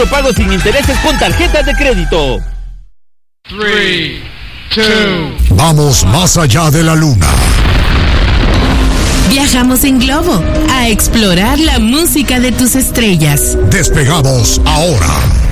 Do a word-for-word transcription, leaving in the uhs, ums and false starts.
Pago sin intereses con tarjetas de crédito. tres, dos, Vamos más allá de la luna. Viajamos en globo a explorar la música de tus estrellas. Despegamos ahora.